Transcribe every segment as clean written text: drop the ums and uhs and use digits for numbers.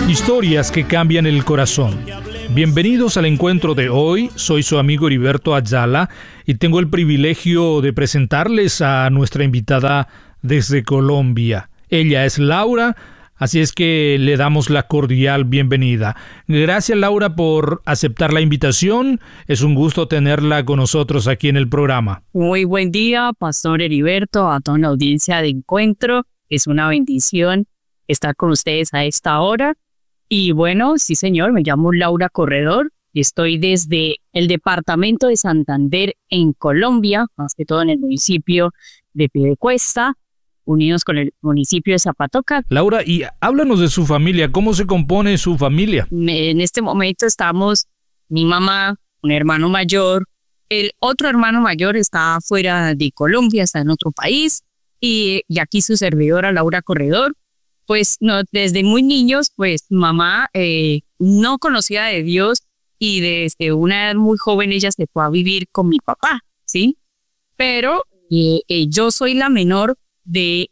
Historias que cambian el corazón. Bienvenidos al encuentro de hoy. Soy su amigo Heriberto Ayala y tengo el privilegio de presentarles a nuestra invitada desde Colombia. Ella es Laura, así es que le damos la cordial bienvenida. Gracias, Laura, por aceptar la invitación. Es un gusto tenerla con nosotros aquí en el programa. Muy buen día, Pastor Heriberto, a toda la audiencia de Encuentro. Es una bendición estar con ustedes a esta hora. Y bueno, sí señor, me llamo Laura Corredor y estoy desde el departamento de Santander en Colombia, más que todo en el municipio de Piedecuesta, unidos con el municipio de Zapatoca. Laura, y háblanos de su familia, ¿cómo se compone su familia? En este momento estamos mi mamá, un hermano mayor, el otro hermano mayor está fuera de Colombia, está en otro país, y aquí su servidora Laura Corredor. Pues no, desde muy niños, pues mamá no conocía de Dios y desde una edad muy joven ella se fue a vivir con mi papá, ¿sí? Pero yo soy la menor de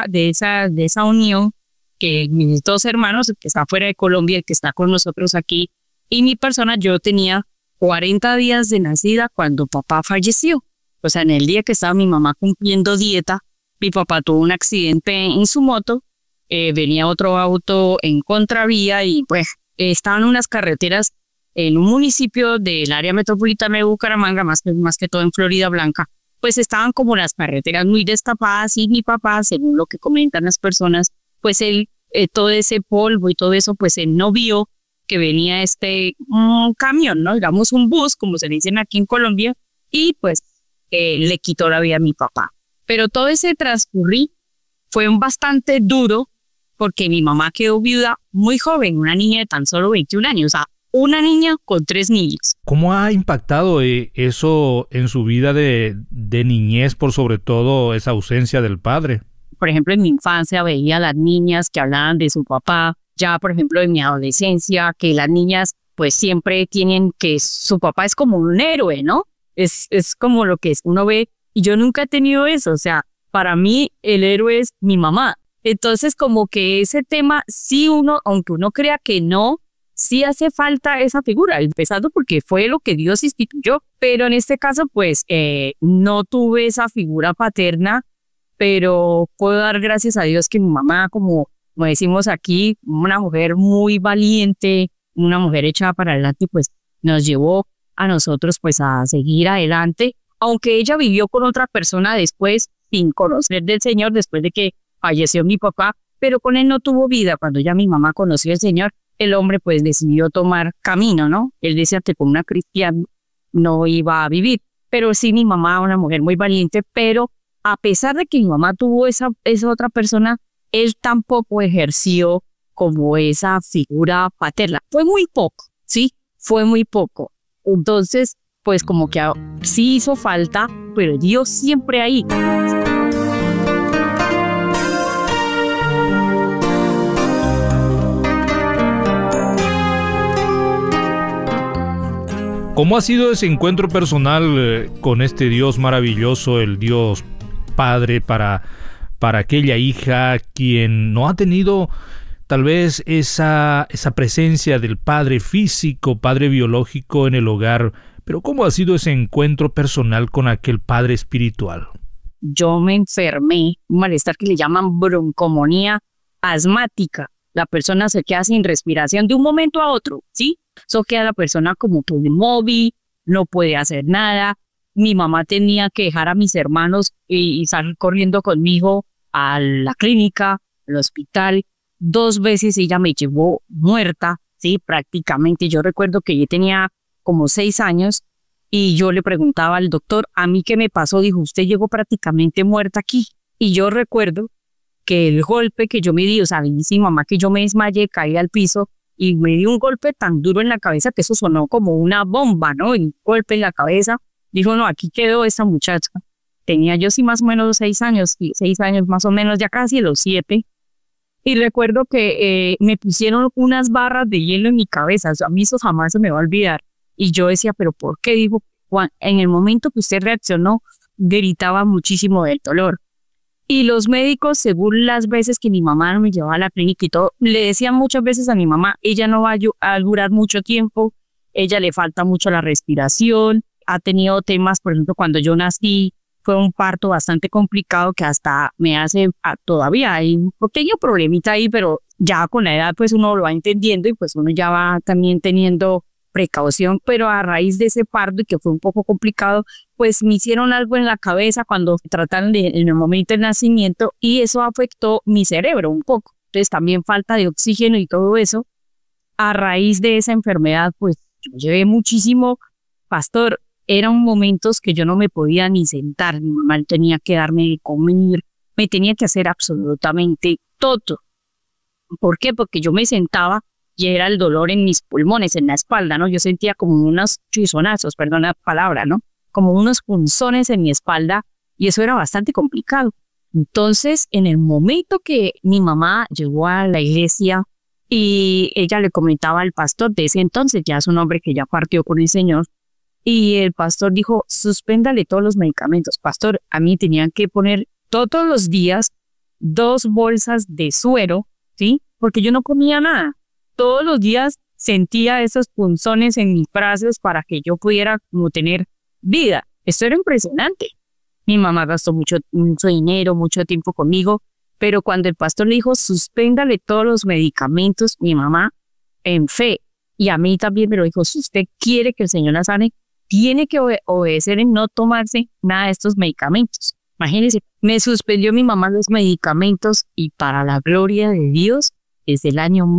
esa unión, que mis dos hermanos, el que está fuera de Colombia, el que está con nosotros aquí, y mi persona, yo tenía 40 días de nacida cuando papá falleció. O sea, en el día que estaba mi mamá cumpliendo dieta, mi papá tuvo un accidente en su moto. Venía otro auto en contravía y pues estaban unas carreteras en un municipio del área metropolitana de Bucaramanga, más que todo en Florida Blanca, pues estaban como las carreteras muy destapadas y mi papá, según lo que comentan las personas, pues él, todo ese polvo y todo eso, pues él no vio que venía un camión, ¿no? Digamos un bus, como se dicen aquí en Colombia, y pues le quitó la vida a mi papá. Pero todo ese transcurrir fue bastante duro, porque mi mamá quedó viuda muy joven, una niña de tan solo 21 años, o sea, una niña con 3 niños. ¿Cómo ha impactado eso en su vida de niñez, por sobre todo esa ausencia del padre? Por ejemplo, en mi infancia veía a las niñas que hablaban de su papá, ya por ejemplo en mi adolescencia, que las niñas pues siempre tienen que su papá es como un héroe, ¿no? Es como lo que uno ve, y yo nunca he tenido eso, o sea, para mí el héroe es mi mamá. Entonces, como que ese tema, sí aunque uno crea que no, sí hace falta esa figura, empezando porque fue lo que Dios instituyó. Pero en este caso, pues, no tuve esa figura paterna, pero puedo dar gracias a Dios que mi mamá, como decimos aquí, una mujer muy valiente, una mujer echada para adelante, pues, nos llevó a nosotros, pues, a seguir adelante. Aunque ella vivió con otra persona después, sin conocer del Señor, después de que falleció mi papá, pero con él no tuvo vida. Cuando ya mi mamá conoció al Señor, el hombre pues decidió tomar camino, ¿no? Él decía que con una cristiana no iba a vivir, pero sí mi mamá, una mujer muy valiente, pero a pesar de que mi mamá tuvo esa otra persona, él tampoco ejerció como esa figura paterna. Fue muy poco, ¿sí? Fue muy poco. Entonces, pues como que sí hizo falta, pero Dios siempre ahí. ¿Cómo ha sido ese encuentro personal con este Dios maravilloso, el Dios Padre, para aquella hija quien no ha tenido tal vez esa presencia del padre físico, padre biológico en el hogar? Pero ¿cómo ha sido ese encuentro personal con aquel padre espiritual? Yo me enfermé, un malestar que le llaman broncomonía asmática. La persona se queda sin respiración de un momento a otro, ¿sí? Eso queda la persona como que inmóvil, no puede hacer nada. Mi mamá tenía que dejar a mis hermanos y salir corriendo conmigo a la clínica, al hospital. 2 veces ella me llevó muerta, ¿sí? Prácticamente. Yo recuerdo que yo tenía como 6 años y yo le preguntaba al doctor, ¿a mí qué me pasó? Dijo, usted llegó prácticamente muerta aquí. Y yo recuerdo que el golpe que yo me di, o sea, mi mamá, que yo me desmayé, caí al piso, y me dio un golpe tan duro en la cabeza que eso sonó como una bomba, ¿no? Un golpe en la cabeza. Dijo, no, aquí quedó esta muchacha. Tenía yo sí más o menos 6 años, 6 años más o menos, ya casi los 7. Y recuerdo que me pusieron unas barras de hielo en mi cabeza. O sea, a mí eso jamás se me va a olvidar. Y yo decía, ¿pero por qué? Dijo, en el momento que usted reaccionó, gritaba muchísimo del dolor. Y los médicos, según las veces que mi mamá no me llevaba a la clínica y todo, le decían muchas veces a mi mamá, ella no va a durar mucho tiempo, ella le falta mucho la respiración, ha tenido temas, por ejemplo, cuando yo nací, fue un parto bastante complicado que hasta me hace, todavía hay un pequeño problemita ahí, pero ya con la edad pues uno lo va entendiendo y pues uno ya va también teniendo precaución, pero a raíz de ese parto y que fue un poco complicado, pues me hicieron algo en la cabeza cuando trataron en el momento del nacimiento y eso afectó mi cerebro un poco. Entonces también falta de oxígeno y todo eso. A raíz de esa enfermedad, pues yo llevé muchísimo, pastor, eran momentos que yo no me podía ni sentar, mi mamá tenía que darme de comer, me tenía que hacer absolutamente todo. ¿Por qué? Porque yo me sentaba y era el dolor en mis pulmones, en la espalda, ¿no? Yo sentía como unos chisonazos, perdón la palabra, ¿no? Como unos punzones en mi espalda y eso era bastante complicado. Entonces, en el momento que mi mamá llegó a la iglesia y ella le comentaba al pastor de ese entonces, ya es un hombre que ya partió con el Señor, y el pastor dijo, suspéndale todos los medicamentos. Pastor, a mí tenían que poner todos los días 2 bolsas de suero, ¿sí? Porque yo no comía nada. Todos los días sentía esos punzones en mis brazos para que yo pudiera como tener vida. Esto era impresionante. Mi mamá gastó mucho dinero, mucho tiempo conmigo, pero cuando el pastor le dijo, suspéndale todos los medicamentos, mi mamá, en fe, y a mí también me lo dijo, si usted quiere que el Señor la sane, tiene que obedecer en no tomarse nada de estos medicamentos. Imagínense, me suspendió mi mamá los medicamentos y para la gloria de Dios, desde el año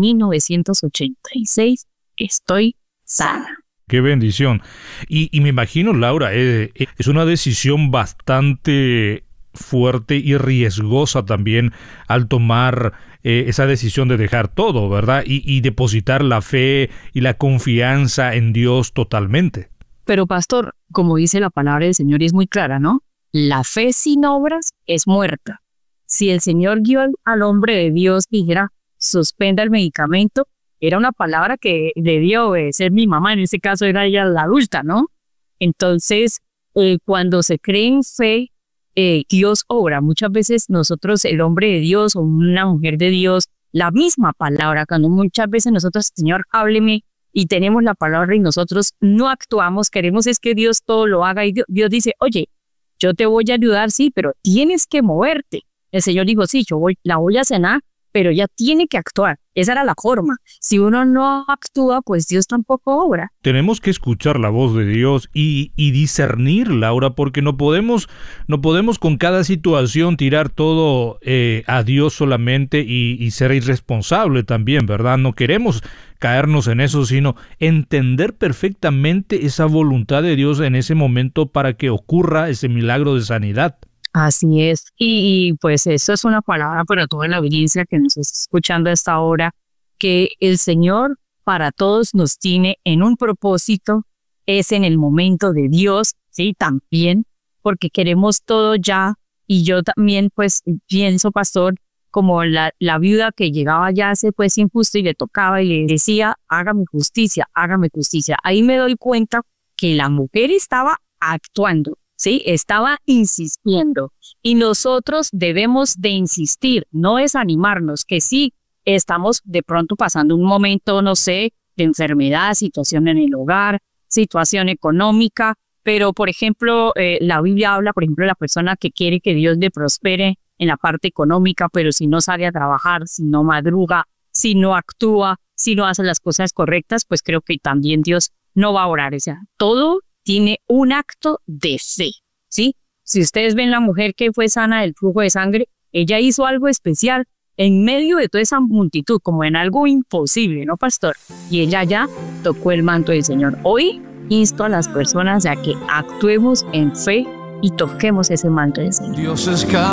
1986 estoy sana. Qué bendición. Y me imagino, Laura, es una decisión bastante fuerte y riesgosa también al tomar esa decisión de dejar todo, ¿verdad? Y depositar la fe y la confianza en Dios totalmente. Pero pastor, como dice la palabra del Señor, y es muy clara, ¿no? La fe sin obras es muerta. Si el Señor guió al hombre de Dios y dijera, suspenda el medicamento, era una palabra que debió obedecer mi mamá, en ese caso era ella la adulta, ¿no? Entonces, cuando se cree en fe, Dios obra. Muchas veces nosotros, el hombre de Dios o una mujer de Dios, la misma palabra, cuando muchas veces nosotros, Señor, hábleme, y tenemos la palabra y nosotros no actuamos, queremos es que Dios todo lo haga y Dios dice, oye, yo te voy a ayudar, sí, pero tienes que moverte. El Señor dijo, sí, la voy a sanar, pero ella tiene que actuar. Esa era la forma. Si uno no actúa, pues Dios tampoco obra. Tenemos que escuchar la voz de Dios y discernir, Laura, porque no podemos con cada situación tirar todo a Dios solamente y ser irresponsable también, ¿verdad? No queremos caernos en eso, sino entender perfectamente esa voluntad de Dios en ese momento para que ocurra ese milagro de sanidad. Así es. Y pues eso es una palabra para toda la audiencia que nos está escuchando a esta hora, que el Señor para todos nos tiene en un propósito, es en el momento de Dios, ¿sí? También, porque queremos todo ya. Y yo también pues pienso, pastor, como la viuda que llegaba ya a ser pues injusto y le tocaba y le decía, hágame justicia, hágame justicia. Ahí me doy cuenta que la mujer estaba actuando. Sí, estaba insistiendo y nosotros debemos de insistir, no desanimarnos, que sí estamos de pronto pasando un momento, no sé, de enfermedad, situación en el hogar, situación económica, pero por ejemplo, la Biblia habla, por ejemplo, de la persona que quiere que Dios le prospere en la parte económica, pero si no sale a trabajar, si no madruga, si no actúa, si no hace las cosas correctas, pues creo que también Dios no va a orar, o sea, todo tiene un acto de fe, ¿sí? Si ustedes ven la mujer que fue sana del flujo de sangre, ella hizo algo especial en medio de toda esa multitud, como en algo imposible, ¿no, pastor? Y ella ya tocó el manto del Señor. Hoy insto a las personas a que actuemos en fe y toquemos ese manto del Señor.